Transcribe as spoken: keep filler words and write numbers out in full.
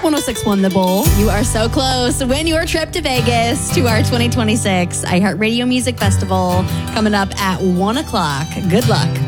one oh six point one The Bull. You are so close. Win your trip to Vegas to our twenty twenty-six iHeartRadio Music Festival coming up at one o'clock. Good luck.